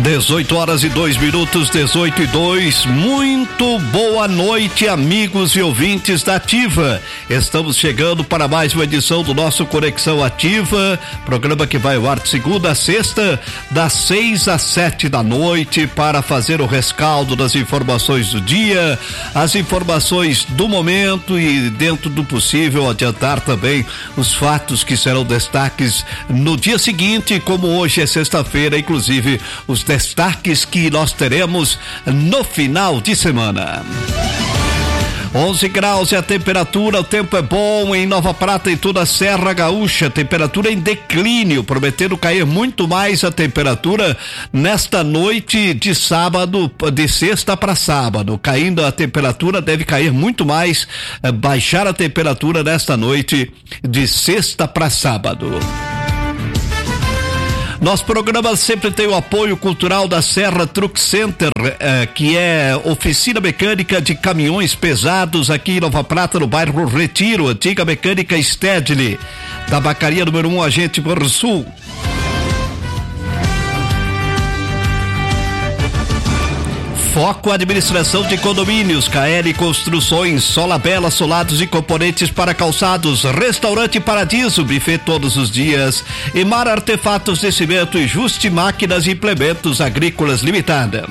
18h02, 18h02. Muito boa noite, amigos e ouvintes da Ativa. Estamos chegando para mais uma edição do nosso Conexão Ativa, programa que vai ao ar de segunda a sexta, das 6 às 7 da noite, para fazer o rescaldo das informações do dia, as informações do momento e, dentro do possível, adiantar também os fatos que serão destaques no dia seguinte, como hoje é sexta-feira, inclusive os destaques que nós teremos no final de semana. 11 graus é a temperatura, o tempo é bom em Nova Prata e toda a Serra Gaúcha, temperatura em declínio, prometendo cair muito mais a temperatura nesta noite de sábado, de sexta para sábado, caindo a temperatura, deve cair muito mais, baixar a temperatura nesta noite de sexta para sábado. Nosso programa sempre tem o apoio cultural da Serra Truck Center, que é oficina mecânica de caminhões pesados aqui em Nova Prata, no bairro Retiro, antiga mecânica Stedley, tabacaria número 1, Agente Morro Sul. Foco Administração de Condomínios, KL Construções, Sola Bela, solados e componentes para calçados, Restaurante Paradiso, buffet todos os dias, Emar Artefatos de Cimento e Juste Máquinas e Implementos Agrícolas Limitada.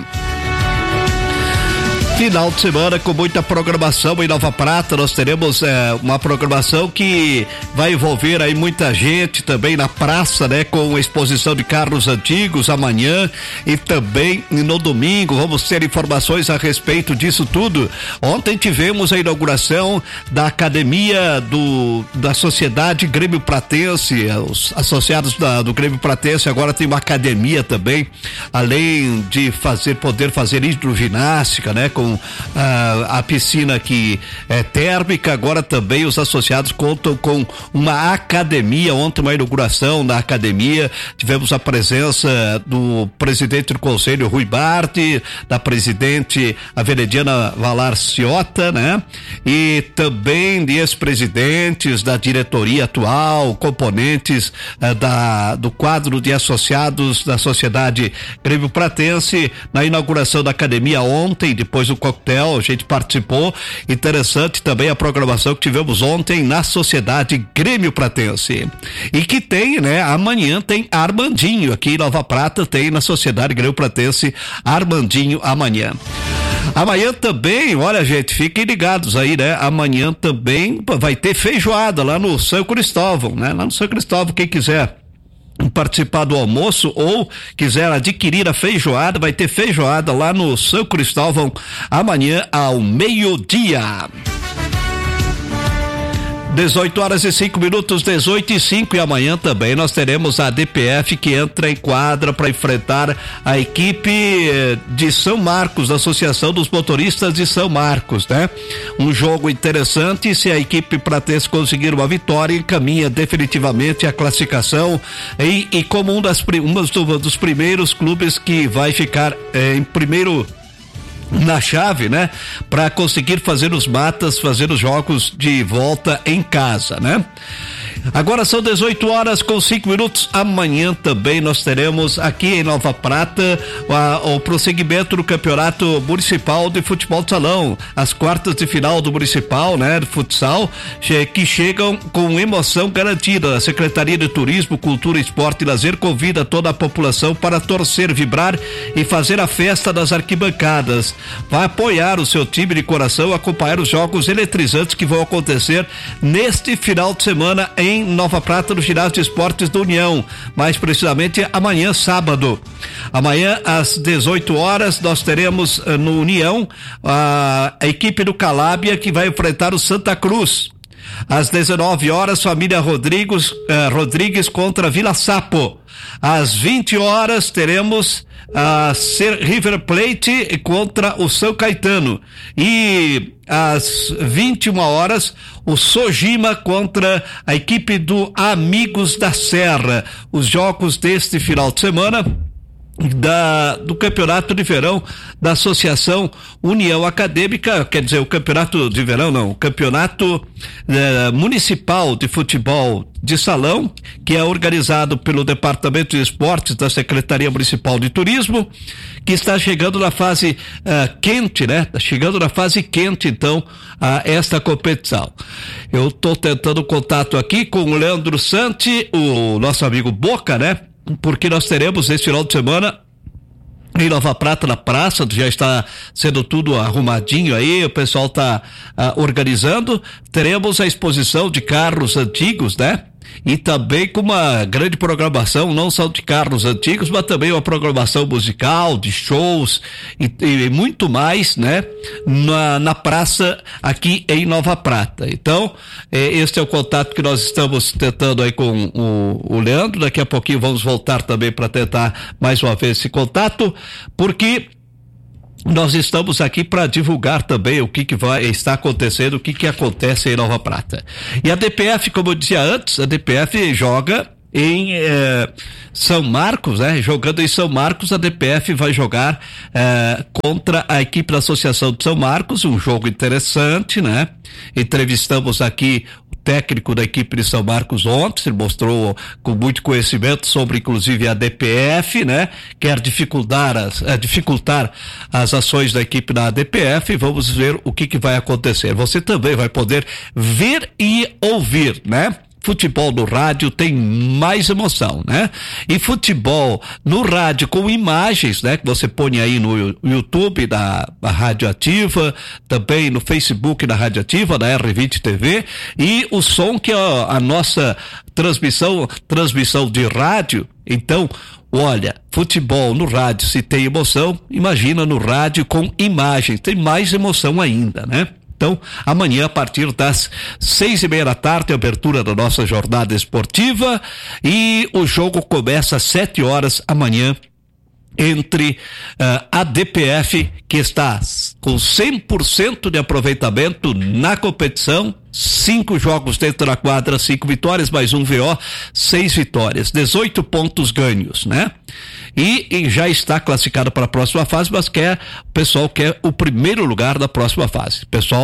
Final de semana com muita programação em Nova Prata, nós teremos uma programação que vai envolver aí muita gente também na praça, né? Com exposição de carros antigos amanhã e também no domingo, vamos ter informações a respeito disso tudo. Ontem tivemos a inauguração da academia da Sociedade Grêmio Pratense, os associados do Grêmio Pratense agora tem uma academia também, além de poder fazer hidroginástica, né? Com a piscina que é térmica, agora também os associados contam com uma academia. Ontem uma inauguração da academia, tivemos a presença do presidente do conselho Rui Bardi, da presidente a Verediana Valar Ciota, né? E também de ex-presidentes da diretoria atual, componentes do quadro de associados da Sociedade Grêmio Pratense, na inauguração da academia ontem, depois do coquetel, a gente participou. Interessante também a programação que tivemos ontem na Sociedade Grêmio Pratense. E que tem, né? Amanhã tem Armandinho aqui em Nova Prata, tem na Sociedade Grêmio Pratense Armandinho amanhã. Amanhã também, olha gente, fiquem ligados aí, né? Amanhã também vai ter feijoada lá no São Cristóvão, né? Lá no São Cristóvão, quem quiser participar do almoço ou quiser adquirir a feijoada, vai ter feijoada lá no São Cristóvão amanhã ao meio-dia. 18h05, 18h05, e amanhã também nós teremos a DPF que entra em quadra para enfrentar a equipe de São Marcos, da Associação dos Motoristas de São Marcos, né? Um jogo interessante, se a equipe pratense conseguir uma vitória, encaminha definitivamente a classificação e como um dos primeiros clubes que vai ficar em primeiro na chave, né? Para conseguir fazer os matas, fazer os jogos de volta em casa, né? Agora são 18h05. Amanhã também nós teremos aqui em Nova Prata o prosseguimento do Campeonato Municipal de Futebol de Salão, as quartas de final do Municipal, né? De futsal, que chegam com emoção garantida. A Secretaria de Turismo, Cultura, Esporte e Lazer convida toda a população para torcer, vibrar e fazer a festa das arquibancadas. Vai apoiar o seu time de coração, acompanhar os jogos eletrizantes que vão acontecer neste final de semana em Nova Prata, no Ginásio de Esportes da União, mais precisamente amanhã, sábado. Amanhã às 18h nós teremos no União a equipe do Calábia que vai enfrentar o Santa Cruz. Às 19h, família Rodrigues contra Vila Sapo. Às 20h teremos a River Plate contra o São Caetano. E às 21h, o Sojima contra a equipe do Amigos da Serra. Os jogos deste final de semana do campeonato de verão da Associação União Acadêmica, quer dizer, o campeonato de verão não, o campeonato municipal de futebol de salão, que é organizado pelo Departamento de Esportes da Secretaria Municipal de Turismo, que está chegando na fase quente, né? Está chegando na fase quente, então, a esta competição. Eu estou tentando contato aqui com o Leandro Santi, o nosso amigo Boca, né? Porque nós teremos esse final de semana em Nova Prata, na praça, já está sendo tudo arrumadinho aí, o pessoal está organizando. Teremos a exposição de carros antigos, né? E também com uma grande programação, não só de carros antigos, mas também uma programação musical, de shows e muito mais, né? Na praça aqui em Nova Prata. Então, este é o contato que nós estamos tentando aí com o Leandro. Daqui a pouquinho vamos voltar também para tentar mais uma vez esse contato, porque nós estamos aqui para divulgar também o que vai estar acontecendo, o que acontece em Nova Prata. E a DPF, como eu dizia antes, a DPF joga em São Marcos, né? Jogando em São Marcos, a DPF vai jogar contra a equipe da Associação de São Marcos, um jogo interessante, né? Entrevistamos aqui técnico da equipe de São Marcos ontem, ele mostrou com muito conhecimento sobre inclusive a DPF, né? Quer dificultar as ações da equipe da DPF. Vamos ver o que vai acontecer. Você também vai poder ver e ouvir, né? Futebol no rádio tem mais emoção, né? E futebol no rádio com imagens, né? Que você põe aí no YouTube da Rádio Ativa, também no Facebook da Rádio Ativa, da R20 TV, e o som que é a nossa transmissão de rádio. Então, olha, futebol no rádio, se tem emoção, imagina no rádio com imagens, tem mais emoção ainda, né? Então, amanhã, a partir das 6:30 da tarde, abertura da nossa jornada esportiva, e o jogo começa às 7 horas amanhã entre a DPF, que está com 100% de aproveitamento na competição, 5 jogos dentro da quadra, 5 vitórias, mais um VO, 6 vitórias, 18 pontos ganhos, né? E já está classificado para a próxima fase, mas o pessoal quer o primeiro lugar da próxima fase.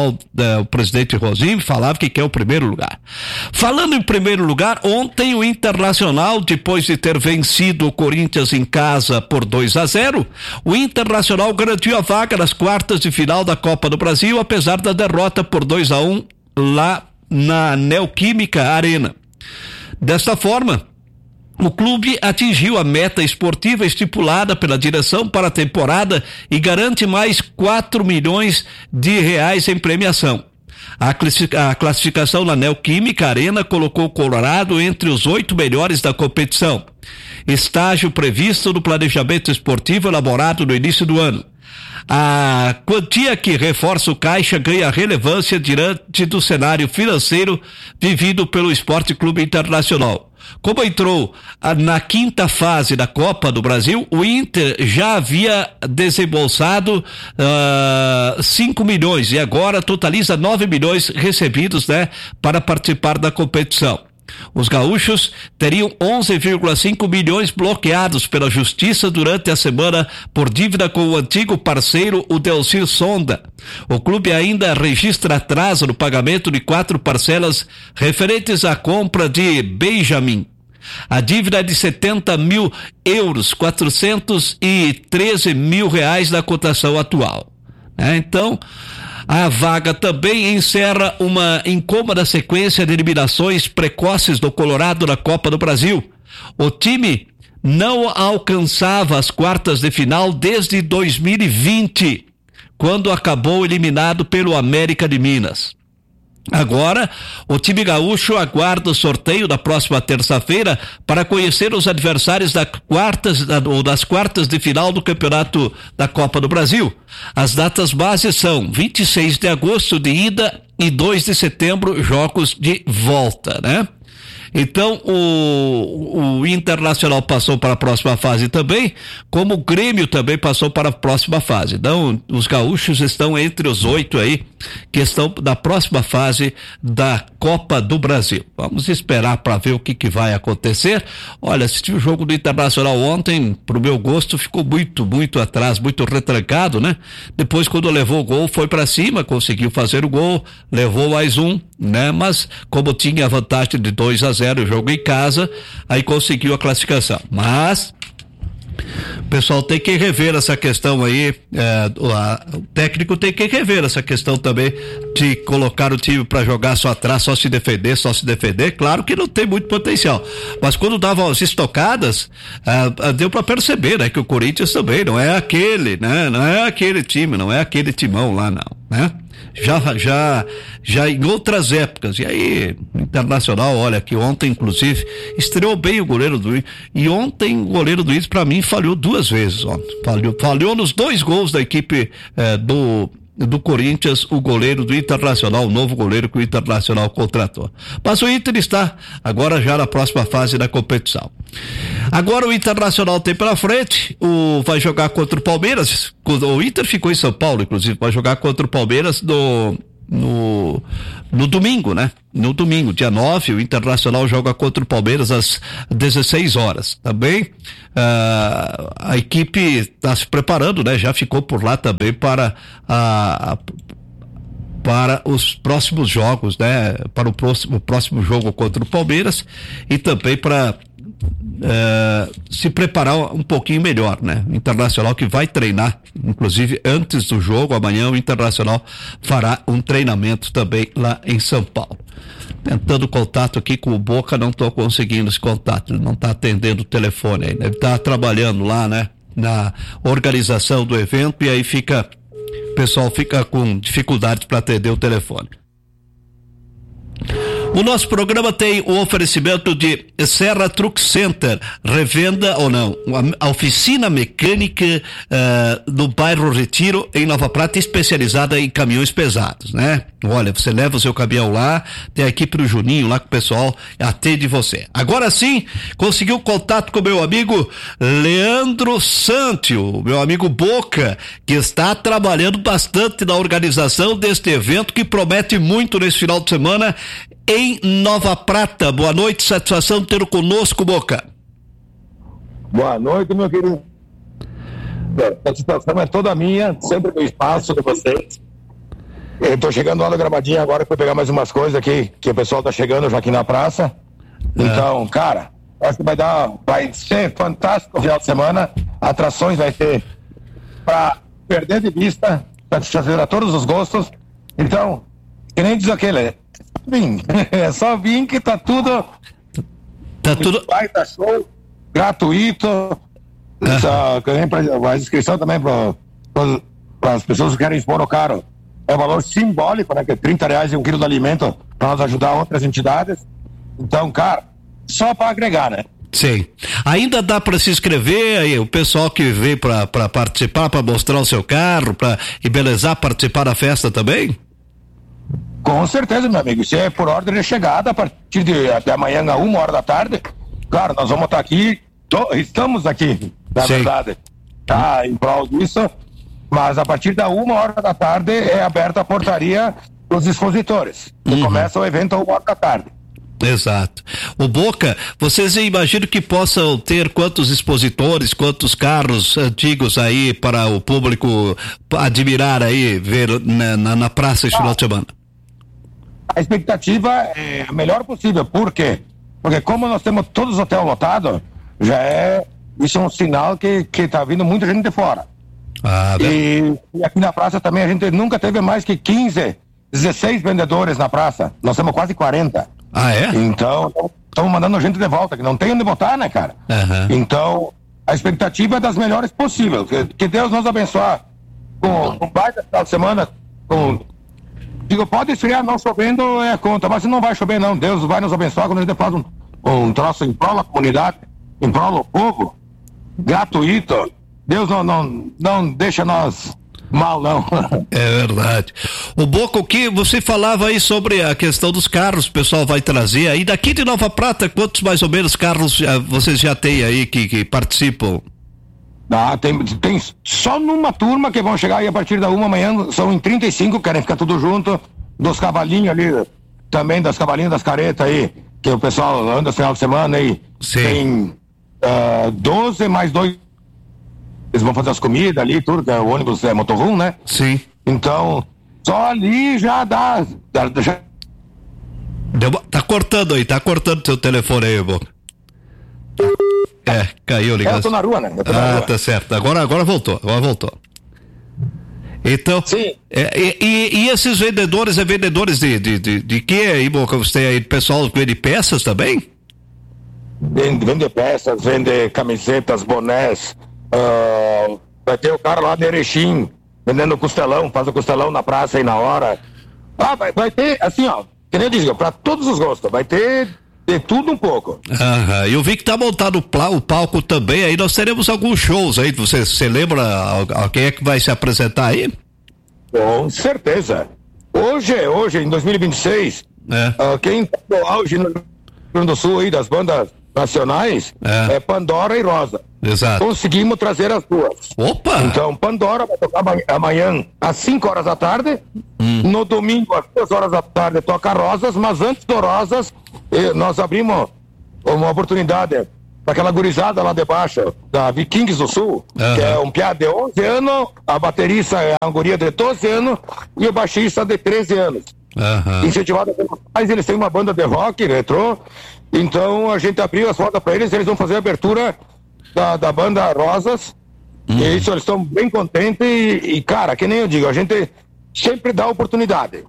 O presidente Rosinho falava que quer o primeiro lugar. Falando em primeiro lugar, ontem o Internacional, depois de ter vencido o Corinthians em casa por 2-0, o Internacional garantiu a vaga nas quartas de final da Copa do Brasil, apesar da derrota por 2-1 lá na Neoquímica Arena. Desta forma, o clube atingiu a meta esportiva estipulada pela direção para a temporada e garante mais 4 milhões de reais em premiação. A classificação na Neoquímica Arena colocou o Colorado entre os 8 melhores da competição. Estágio previsto no planejamento esportivo elaborado no início do ano. A quantia que reforça o caixa ganha relevância diante do cenário financeiro vivido pelo Esporte Clube Internacional. Como entrou na 5ª fase da Copa do Brasil, o Inter já havia desembolsado 5 milhões e agora totaliza 9 milhões recebidos, né, para participar da competição. Os gaúchos teriam 11,5 milhões bloqueados pela justiça durante a semana por dívida com o antigo parceiro, o Delcir Sonda. O clube ainda registra atraso no pagamento de 4 parcelas referentes à compra de Benjamin. A dívida é de 70 mil euros, 413 mil reais na cotação atual. Então, a vaga também encerra uma incômoda sequência de eliminações precoces do Colorado na Copa do Brasil. O time não alcançava as quartas de final desde 2020, quando acabou eliminado pelo América de Minas. Agora, o time gaúcho aguarda o sorteio da próxima terça-feira para conhecer os adversários das quartas de final do Campeonato da Copa do Brasil. As datas bases são 26 de agosto de ida e 2 de setembro, jogos de volta, né? Então o Internacional passou para a próxima fase também, como o Grêmio também passou para a próxima fase. Então os gaúchos estão entre os 8 aí que estão da próxima fase da Copa do Brasil. Vamos esperar para ver o que vai acontecer. Olha, assisti o jogo do Internacional ontem, pro meu gosto ficou muito atrás, muito retrancado, né? Depois, quando levou o gol, foi para cima, conseguiu fazer o gol, levou mais um, né? Mas como tinha a vantagem de 2-0 o jogo em casa, aí conseguiu a classificação. Mas o pessoal tem que rever essa questão aí, o técnico tem que rever essa questão também de colocar o time para jogar só atrás, só se defender, claro que não tem muito potencial, mas quando davam as estocadas, deu para perceber, né, que o Corinthians também não é aquele, né, não é aquele time, não é aquele timão lá não, né? Já em outras épocas. E aí, Internacional, olha, que ontem, inclusive, estreou bem o goleiro do Inter. E ontem, o goleiro do Inter, pra mim, falhou 2 vezes ontem. Falhou nos 2 gols da equipe do Corinthians, o goleiro do Internacional, o novo goleiro que o Internacional contratou. Mas o Inter está agora já na próxima fase da competição. Agora o Internacional tem pela frente, vai jogar contra o Palmeiras. O Inter ficou em São Paulo, inclusive, vai jogar contra o Palmeiras no domingo, né? No domingo, dia 9, o Internacional joga contra o Palmeiras às 16 horas. Também a equipe está se preparando, né? Já ficou por lá também para os próximos jogos, né? Para o próximo jogo contra o Palmeiras e também para se preparar um pouquinho melhor, né? O Internacional que vai treinar, inclusive antes do jogo, amanhã o Internacional fará um treinamento também lá em São Paulo. Tentando contato aqui com o Boca, não estou conseguindo esse contato, ele não está atendendo o telefone ainda, ele está trabalhando lá, né? Na organização do evento e aí o pessoal fica com dificuldades para atender o telefone. O nosso programa tem o oferecimento de Serra Truck Center, revenda ou não, a oficina mecânica do bairro Retiro, em Nova Prata, especializada em caminhões pesados, né? Olha, você leva o seu caminhão lá, tem a equipe do Juninho lá que o pessoal atende você. Agora sim, conseguiu contato com o meu amigo Leandro Santio, meu amigo Boca, que está trabalhando bastante na organização deste evento que promete muito nesse final de semana em Nova Prata. Boa noite, satisfação de ter conosco, Boca. Boa noite, meu querido. A satisfação é toda minha, sempre no espaço de vocês. Eu tô chegando lá no Gramadinho agora para pegar mais umas coisas aqui, que o pessoal tá chegando já aqui na praça. Então, cara, acho que vai ser fantástico o final de semana. Atrações vai ter para perder de vista, satisfazer a todos os gostos. Então, que nem diz aquele, é só vir que tá tudo vai dar show gratuito, a inscrição também para as pessoas que querem expor o caro é um valor simbólico, né, que é R$30 e 1 quilo de alimento para nós ajudar outras entidades. Então, cara, só para agregar, né? Sim. Ainda dá para se inscrever aí, o pessoal que veio para participar, para mostrar o seu carro, para embelezar, participar da festa também? Com certeza, meu amigo. Isso é por ordem de chegada a partir de até amanhã, a 1h da tarde. Claro, nós vamos estar aqui, estamos aqui, na verdade, tá, em prol disso, mas a partir da 1h da tarde é aberta a portaria dos expositores. Começa o evento a 1h da tarde. Exato. O Boca, vocês imaginam que possam ter quantos expositores, quantos carros antigos aí para o público admirar aí, ver na praça esse final de semana? A expectativa é a melhor possível. Por quê? Porque como nós temos todos os hotéis lotados, isso é um sinal que tá vindo muita gente de fora. E aqui na praça também a gente nunca teve mais que 15, 16 vendedores na praça. Nós temos quase 40. Ah, é? Então, estamos mandando gente de volta, que não tem onde botar, né, cara? Então, a expectativa é das melhores possíveis. Que Deus nos abençoe com um baita final de semana. Digo, pode esfriar, não chovendo é conta, mas não vai chover não. Deus vai nos abençoar quando a gente faz um troço em prol da comunidade, em prol do povo, gratuito. Deus não deixa nós mal não. É verdade. O Boca, o que você falava aí sobre a questão dos carros, o pessoal vai trazer aí daqui de Nova Prata, quantos mais ou menos carros vocês já têm aí que participam? Tem só numa turma que vão chegar aí a partir da 1 amanhã, são em 35, querem ficar tudo junto, dos cavalinhos ali, também das cavalinhas das caretas aí, que o pessoal anda no final de semana aí. Sim. Tem 12 mais 2. Eles vão fazer as comidas ali, tudo, que o ônibus é motorhome, né? Sim. Então, só ali já dá. Tá cortando teu telefone aí, Boca. Caiu a ligação. Eu tô na rua, né? Tá certo. Agora voltou. Então, sim. E esses vendedores, vendedores de que aí, Boca? Você tem aí pessoal que vende peças também? Vende peças, vende camisetas, bonés. Vai ter o cara lá de Erechim vendendo costelão, faz o costelão na praça aí na hora. Vai ter, assim, ó, que nem eu digo, pra todos os gostos, vai ter de tudo um pouco. Eu vi que tá montado o palco também, aí nós teremos alguns shows aí, você lembra quem é que vai se apresentar aí? Com certeza. Hoje em 2026, quem tá no auge no Rio Grande do Sul aí, das bandas nacionais, é Pandora e Rosa. Exato. Conseguimos trazer as duas. Opa! Então, Pandora vai tocar amanhã às 5 horas da tarde. No domingo, às 2 horas da tarde, toca Rosas, mas antes do Rosas, nós abrimos uma oportunidade para aquela gurizada lá de baixo, da Vikings do Sul, que é um piá de 11 anos, a baterista é uma guria de 12 anos e o baixista de 13 anos. Incentivado pelos pais, eles têm uma banda de rock, retrô, então a gente abriu as portas para eles vão fazer a abertura da banda Rosas, e isso eles estão bem contentes e, cara, que nem eu digo, a gente sempre dá oportunidade,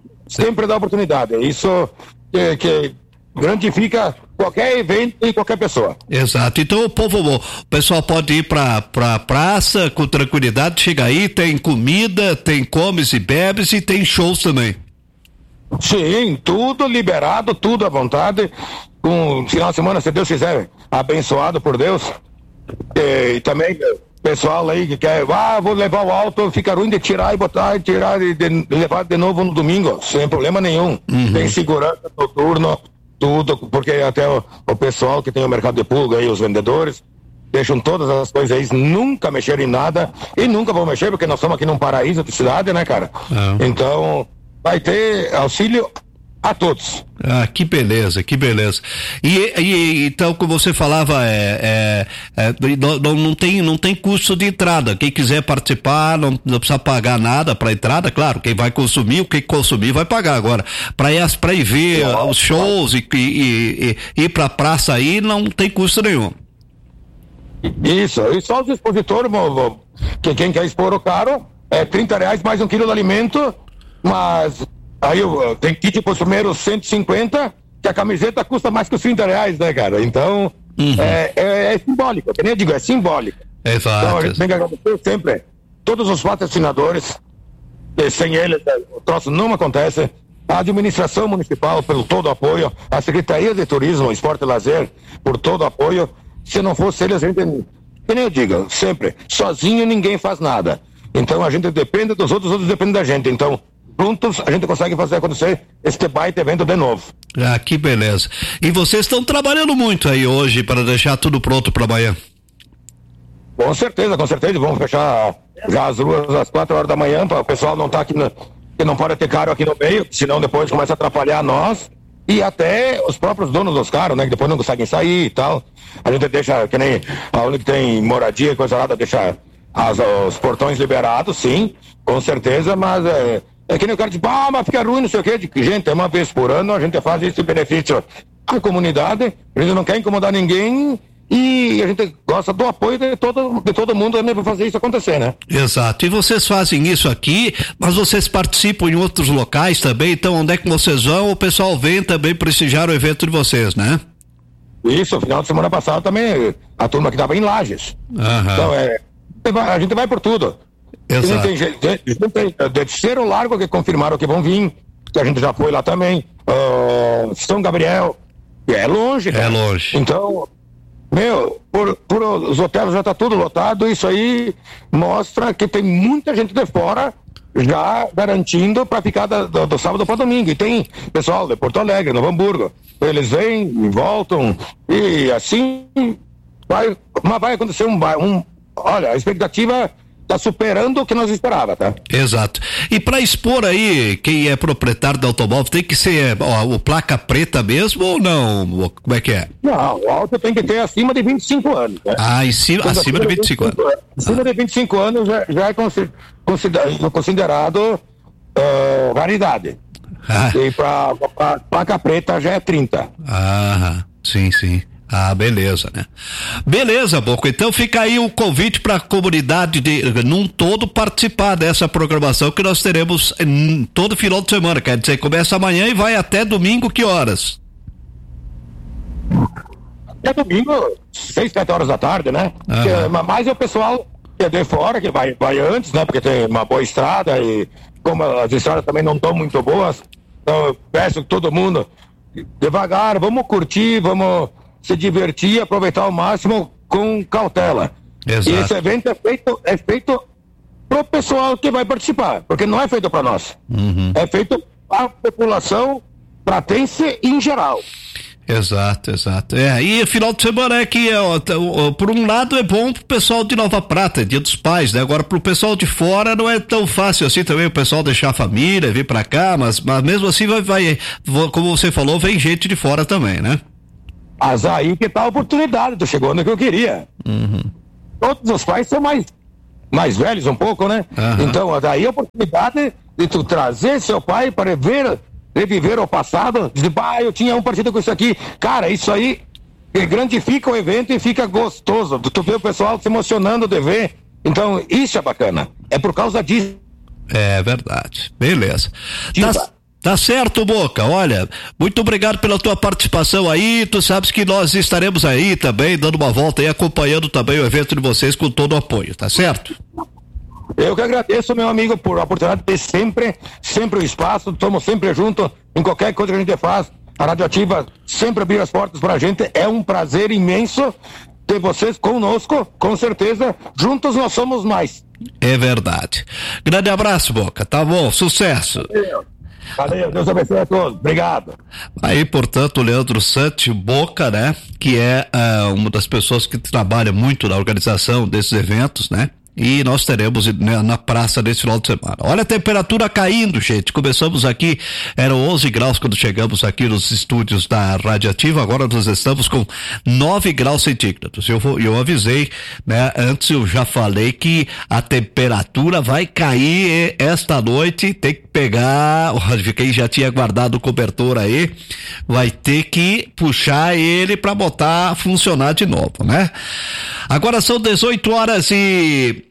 isso que grandifica qualquer evento e qualquer pessoa. Exato, então o pessoal pode ir pra praça com tranquilidade, chega aí, tem comida, tem comes e bebes e tem shows também. Sim, tudo liberado, tudo à vontade, com final de semana, se Deus quiser, abençoado por Deus. E também pessoal aí que quer, vou levar o auto, fica ruim de tirar e botar, de levar de novo no domingo, sem problema nenhum. Tem segurança noturno, tudo, porque até o pessoal que tem o mercado de pulga aí, os vendedores, deixam todas as coisas aí, nunca mexeram em nada e nunca vão mexer, porque nós estamos aqui num paraíso de cidade, né, cara? Então, vai ter auxílio a todos. Que beleza. E então, como você falava, não tem custo de entrada. Quem quiser participar não precisa pagar nada para entrada, claro, quem vai consumir, o que consumir vai pagar. Agora, para ir ver os shows e ir pra praça aí, não tem custo nenhum. Isso, e só os expositores, que quem quer expor o caro, R$30 mais 1 quilo de alimento, mas aí tem kit para os primeiros 150, que a camiseta custa mais que os R$30, né, cara? Então, é simbólico, que nem eu digo, é simbólico. Exato. Então, a gente tem que agradecer sempre todos os patrocinadores, e sem eles o troço não acontece. A administração municipal, pelo todo o apoio, a Secretaria de Turismo, Esporte e Lazer, por todo o apoio. Se não fosse eles, a gente, que nem eu digo, sempre, sozinho ninguém faz nada. Então, a gente depende dos outros dependem da gente. Então, juntos a gente consegue fazer acontecer este baita evento de novo. Que beleza. E vocês estão trabalhando muito aí hoje para deixar tudo pronto para amanhã? Com certeza, vamos fechar já as ruas às 4 horas da manhã, para o pessoal não estar aqui, que não pode ter carro aqui no meio, senão depois começa a atrapalhar nós e até os próprios donos dos carros, né, que depois não conseguem sair e tal. A gente deixa, que nem aonde que tem moradia e coisa lá, deixa os portões liberados, sim, com certeza, mas que nem o cara diz, mas fica ruim, não sei o quê. Gente, uma vez por ano a gente faz esse benefício à comunidade, a gente não quer incomodar ninguém e a gente gosta do apoio de todo mundo também para fazer isso acontecer, né? Exato, e vocês fazem isso aqui, mas vocês participam em outros locais também, então onde é que vocês vão? O pessoal vem também prestigiar o evento de vocês, né? Isso, final de semana passada também, a turma que estava em Lages. Então a gente vai por tudo. Exato. Tem de Terceiro Largo que confirmaram que vão vir, que a gente já foi lá também. São Gabriel, é longe, cara. É longe. Então, por os hotéis já tá tudo lotado, isso aí mostra que tem muita gente de fora já garantindo para ficar do sábado para domingo. E tem pessoal de Porto Alegre, Novo Hamburgo, eles vêm e voltam, e assim vai acontecer olha, a expectativa está superando o que nós esperava, tá? Exato. E para expor aí, quem é proprietário do automóvel, tem que ser o placa preta mesmo ou não? Como é que é? Não, o auto tem que ter acima de 25 anos, né? Acima de 25 anos. Acima de 25 anos já é considerado raridade. E para placa preta já é 30. Sim. Beleza, né? Beleza, Boca. Então fica aí o convite para a comunidade num todo participar dessa programação que nós teremos todo final de semana. Quer dizer, começa amanhã e vai até domingo, que horas? Até domingo, 6, 7 horas da tarde, né? Mas é o pessoal que é de fora, que vai antes, né? Porque tem uma boa estrada e como as estradas também não estão muito boas, então eu peço que todo mundo devagar, vamos curtir, vamos se divertir, aproveitar ao máximo com cautela. Exato. E esse evento é feito pro pessoal que vai participar, porque não é feito para nós. É feito para a população pratense em geral. Exato. E final de semana é que, por um lado, é bom pro pessoal de Nova Prata, Dia dos Pais, né? Agora, pro pessoal de fora não é tão fácil assim também, o pessoal deixar a família, vir pra cá, mas mesmo assim como você falou, vem gente de fora também, né? Mas aí que tá a oportunidade, tu chegou no que eu queria. Todos os pais são mais velhos um pouco, né? Então, daí a oportunidade de tu trazer seu pai para reviver o passado, dizer, eu tinha um partido com isso aqui. Cara, isso aí grandifica o evento e fica gostoso. Tu vê o pessoal se emocionando de ver. Então, isso é bacana. É por causa disso. É verdade. Beleza. Tá certo, Boca. Olha, muito obrigado pela tua participação aí. Tu sabes que nós estaremos aí também, dando uma volta e acompanhando também o evento de vocês com todo o apoio, tá certo? Eu que agradeço, meu amigo, por a oportunidade de ter sempre o espaço. Estamos sempre juntos em qualquer coisa que a gente faz. A Radioativa sempre abrir as portas pra gente. É um prazer imenso ter vocês conosco, com certeza. Juntos nós somos mais. É verdade. Grande abraço, Boca. Tá bom, sucesso. Valeu, Deus abençoe a todos, obrigado. Aí, portanto, o Leandro Sante Boca, né, que é uma das pessoas que trabalha muito na organização desses eventos, né, e nós teremos na praça nesse final de semana. Olha a temperatura caindo, gente. Começamos aqui, eram 11 graus quando chegamos aqui nos estúdios da Radioativa, agora nós estamos com 9 graus centígrados. Eu avisei, né, antes eu já falei que a temperatura vai cair esta noite, tem que pegar, quem já tinha guardado o cobertor aí, vai ter que puxar ele para botar a funcionar de novo, né? Agora são 18 horas e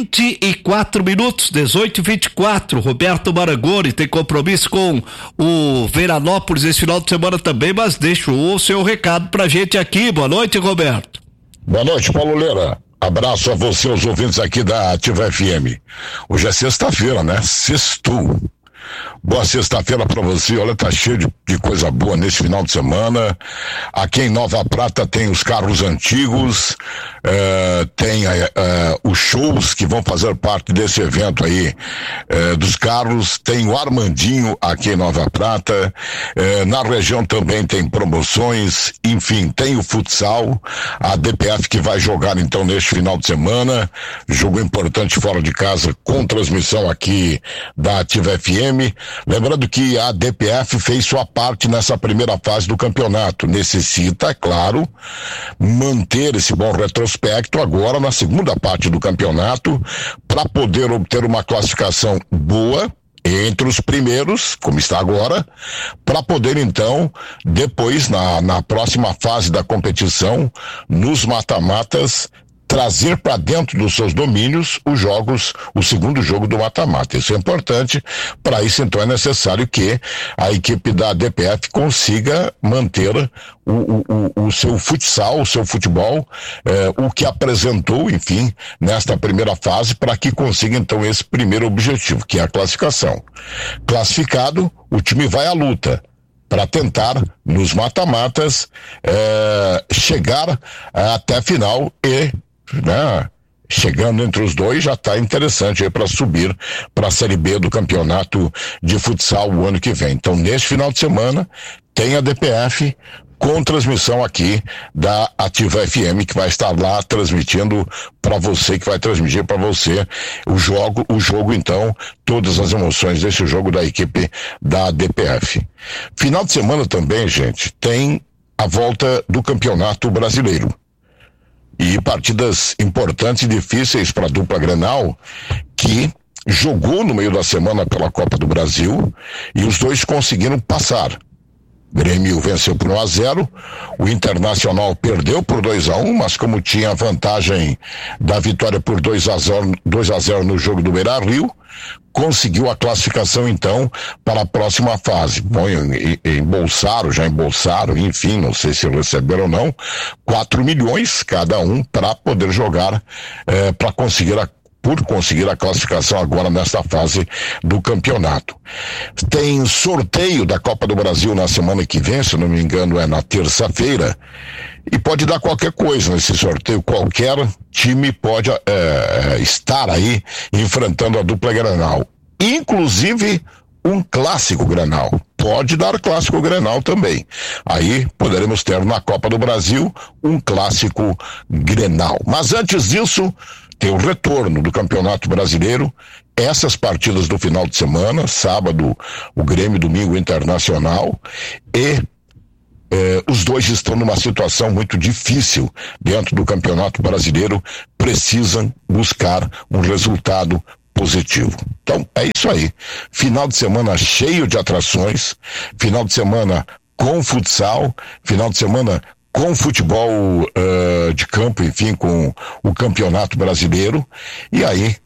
24 minutos, 18h24. Roberto Marangoni tem compromisso com o Veranópolis esse final de semana também, mas deixou o seu recado pra gente aqui. Boa noite, Roberto. Boa noite, Paulo Leira. Abraço a você, os ouvintes aqui da Ativa FM. Hoje é sexta-feira, né? Sextou. Boa sexta-feira pra você. Olha, tá cheio de coisa boa nesse final de semana. Aqui em Nova Prata tem os carros antigos, tem os shows que vão fazer parte desse evento aí, dos carros. Tem o Armandinho aqui em Nova Prata, na região também tem promoções, enfim, tem o futsal, a DPF que vai jogar então neste final de semana, jogo importante fora de casa com transmissão aqui da Ativa FM. Lembrando que a DPF fez sua parte nessa primeira fase do campeonato. Necessita, é claro, manter esse bom retrospecto agora na segunda parte do campeonato para poder obter uma classificação boa entre os primeiros, como está agora, para poder então, depois na próxima fase da competição, nos mata-matas, trazer para dentro dos seus domínios os jogos, o segundo jogo do mata-mata. Isso é importante. Para isso, então, é necessário que a equipe da DPF consiga manter o seu futsal, o seu futebol, o que apresentou, enfim, nesta primeira fase, para que consiga, então, esse primeiro objetivo, que é a classificação. Classificado, o time vai à luta. para tentar, nos mata-matas, chegar até a final e, né, chegando entre os dois, já está interessante aí para subir para a Série B do campeonato de futsal o ano que vem. Então, neste final de semana, tem a DPF com transmissão aqui da Ativa FM, que vai estar lá transmitindo para você, que vai transmitir para você o jogo então, todas as emoções desse jogo da equipe da DPF. Final de semana também, gente, tem a volta do Campeonato Brasileiro. E partidas importantes e difíceis para a dupla Grenal, que jogou no meio da semana pela Copa do Brasil, e os dois conseguiram passar. Grêmio venceu por 1-0, o Internacional perdeu por 2-1, mas como tinha a vantagem da vitória por 2-0 no jogo do Beira-Rio, conseguiu a classificação então para a próxima fase. Bom, já embolsaram, enfim, não sei se receberam ou não, 4 milhões cada um para poder jogar, para conseguir a classificação agora nesta fase do campeonato. Tem sorteio da Copa do Brasil na semana que vem, se não me engano é na terça-feira, e pode dar qualquer coisa nesse sorteio, qualquer time pode estar aí enfrentando a dupla Grenal, inclusive um clássico Grenal. Pode dar clássico Grenal também. Aí poderemos ter na Copa do Brasil um clássico Grenal. Mas antes disso, tem o retorno do Campeonato Brasileiro, essas partidas do final de semana, sábado o Grêmio, domingo o Internacional, e os dois estão numa situação muito difícil dentro do Campeonato Brasileiro, precisam buscar um resultado positivo. Então é isso aí, final de semana cheio de atrações, final de semana com futsal, final de semana com futebol de campo, enfim, com o Campeonato Brasileiro, e aí